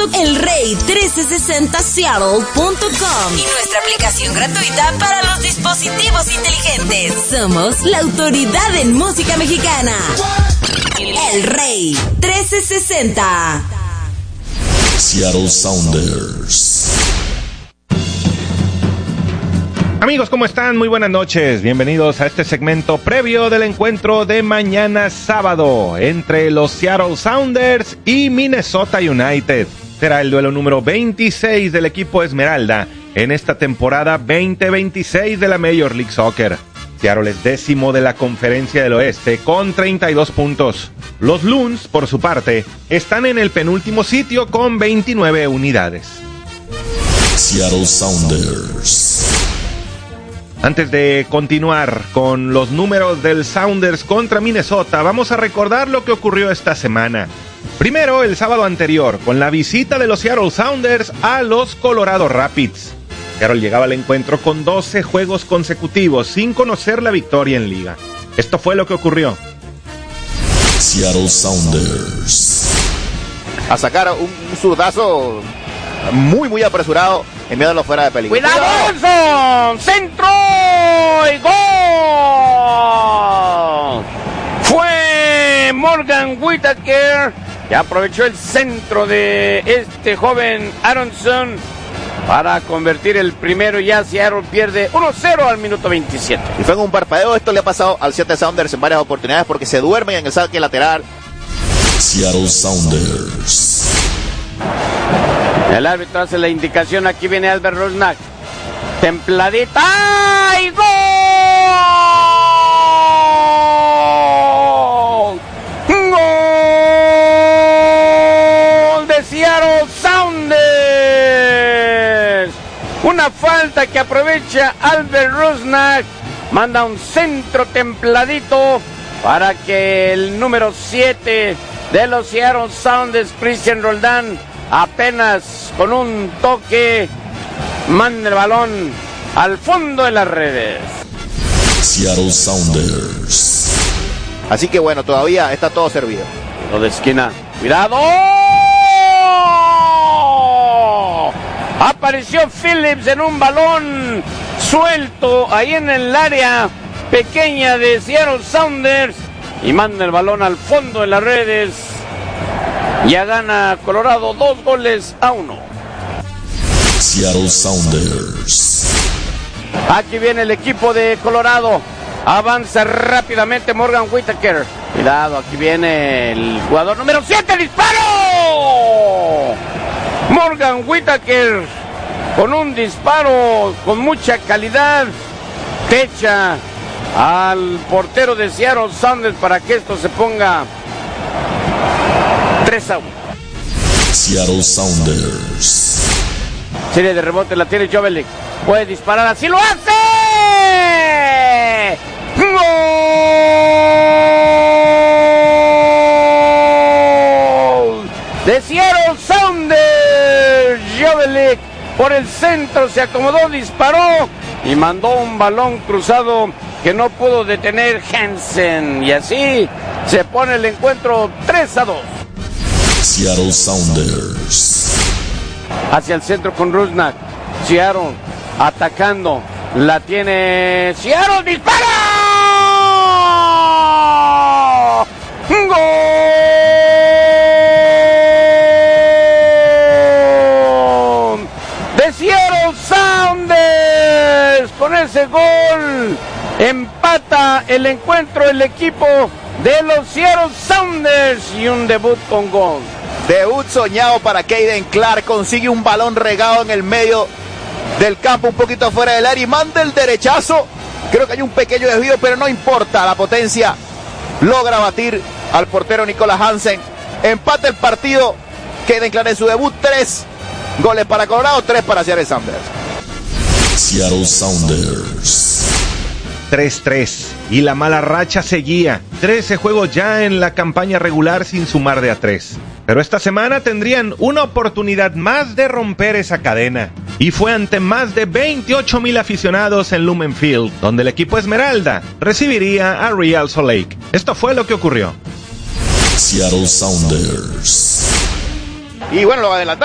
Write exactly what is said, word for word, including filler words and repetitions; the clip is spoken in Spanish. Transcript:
el rey trece sesenta seattle punto com y nuestra aplicación gratuita para los dispositivos inteligentes. Somos la autoridad en música mexicana. El Rey trece sesenta. Seattle Sounders. Amigos, ¿cómo están? Muy buenas noches. Bienvenidos a este segmento previo del encuentro de mañana sábado entre los Seattle Sounders y Minnesota United. Será el duelo número veintiséis del equipo Esmeralda en esta temporada veinte veintiséis de la Major League Soccer. Seattle es décimo de la Conferencia del Oeste con treinta y dos puntos. Los Loons, por su parte, están en el penúltimo sitio con veintinueve unidades. Seattle Sounders. Antes de continuar con los números del Sounders contra Minnesota, vamos a recordar lo que ocurrió esta semana. Primero, el sábado anterior, con la visita de los Seattle Sounders a los Colorado Rapids. Seattle llegaba al encuentro con doce juegos consecutivos sin conocer la victoria en liga. Esto fue lo que ocurrió. Seattle Sounders. A sacar un, un zurdazo muy muy apresurado, enviándolo fuera de peligro. ¡Cuidado, Olson! ¡Centro! ¡Y gol! Fue Morgan Whitaker, que aprovechó el centro de este joven Aronson para convertir el primero. Ya Seattle pierde uno cero al minuto veintisiete. Y fue en un parpadeo. Esto le ha pasado al Seattle Sounders en varias oportunidades porque se duermen en el saque lateral. Seattle Sounders. El árbitro hace la indicación. Aquí viene Albert Rusnak. Templadita. ¡Ay, gol! ¡Gol de Seattle Sounders! Una falta que aprovecha Albert Rusnak. Manda un centro templadito para que el número siete de los Seattle Sounders, Cristian Roldán, apenas con un toque manda el balón al fondo de las redes. Seattle Sounders. Así que bueno, todavía está todo servido. Lo de esquina. ¡Cuidado! Apareció Phillips en un balón suelto ahí en el área pequeña de Seattle Sounders y manda el balón al fondo de las redes. Ya gana Colorado dos goles a uno. Seattle Sounders. Aquí viene el equipo de Colorado. Avanza rápidamente Morgan Whitaker. Cuidado, aquí viene el jugador número siete. ¡Disparo! Morgan Whitaker con un disparo con mucha calidad. Techa al portero de Seattle Sounders para que esto se ponga tres a uno. Seattle Sounders. Serie de rebote la tiene Joveljic. Puede disparar, así lo hace. ¡Gol! De Seattle Sounders. Joveljic por el centro se acomodó, disparó y mandó un balón cruzado que no pudo detener Hansen. Y así se pone el encuentro tres a dos. Seattle Sounders. Hacia el centro con Rusnak. Seattle atacando. La tiene Seattle. ¡Dispara! ¡Gol! De Seattle Sounders. Con ese gol empata el encuentro el equipo de los Seattle Sounders y un debut con gol. Debut soñado para Caden Clark. Consigue un balón regado en el medio del campo, un poquito afuera del área y manda el derechazo. Creo que hay un pequeño desvío, pero no importa. La potencia logra batir al portero Nicolas Hansen. Empata el partido. Caden Clark en su debut. Tres goles para Colorado, tres para Seattle Sounders. Seattle Sounders. tres tres. Y la mala racha seguía. trece juegos ya en la campaña regular sin sumar de a tres. Pero esta semana tendrían una oportunidad más de romper esa cadena. Y fue ante más de veintiocho mil aficionados en Lumen Field, donde el equipo Esmeralda recibiría a Real Salt Lake. Esto fue lo que ocurrió. Seattle Sounders. Y bueno, lo adelantamos.